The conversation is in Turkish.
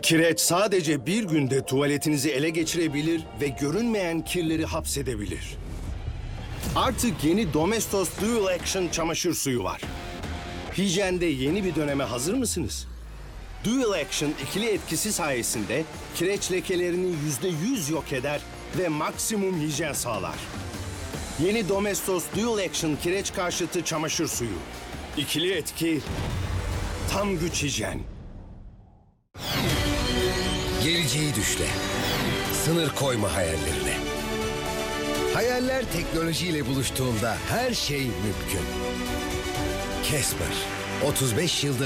Kireç sadece bir günde tuvaletinizi ele geçirebilir ve görünmeyen kirleri hapsedebilir. Artık yeni Domestos Dual Action çamaşır suyu var. Hijyende yeni bir döneme hazır mısınız? Dual Action ikili etkisi sayesinde kireç lekelerini %100 yok eder ve maksimum hijyen sağlar. Yeni Domestos Dual Action kireç karşıtı çamaşır suyu. İkili etki, tam güç hijyen. Geleceği düşle. Sınır koyma hayallerine. Hayaller teknolojiyle buluştuğunda her şey mümkün. Casper, 35 yıldır